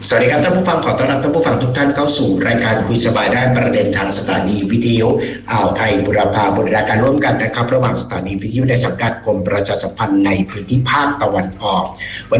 สวัสดีครับท่านผู้ฟังขอต้อนรับท่านผู้ฟังทุกท่านเข้าสู่รายการคุยสบายได้ประเด็นทางสถานีวิทยุอ่าวไทยบุรพาบริการร่วมกันนะครับระหว่างสถานีวิทยุในสังกัดกรมประชาสัมพันธ์ในพื้นที่ภาคตะวันออก